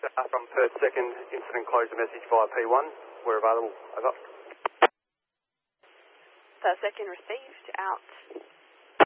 from Perth 2nd, incident closure message via P1. We're available. Over. Perth 2nd received, out.